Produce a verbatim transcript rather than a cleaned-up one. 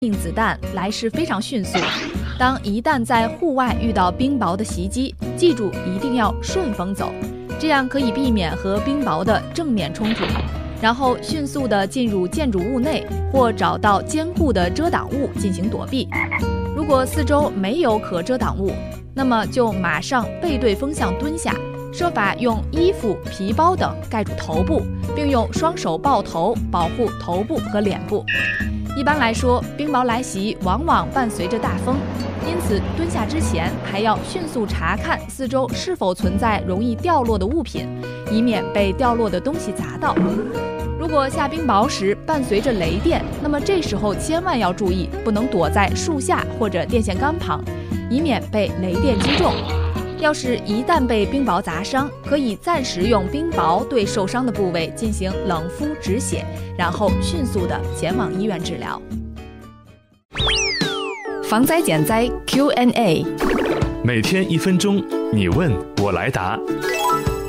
命子弹来势非常迅速。当一旦在户外遇到冰雹的袭击，记住一定要顺风走，这样可以避免和冰雹的正面冲突，然后迅速地进入建筑物内或找到坚固的遮挡物进行躲避。如果四周没有可遮挡物，那么就马上背对风向蹲下，设法用衣服、皮包等盖住头部，并用双手抱头保护头部和脸部。一般来说，冰雹来袭往往伴随着大风，因此蹲下之前还要迅速查看四周是否存在容易掉落的物品，以免被掉落的东西砸到。如果下冰雹时伴随着雷电，那么这时候千万要注意，不能躲在树下或者电线杆旁，以免被雷电击中。要是一旦被冰雹砸伤，可以暂时用冰雹对受伤的部位进行冷敷止血，然后迅速的前往医院治疗。防灾减灾 Q and A， 每天一分钟，你问我来答。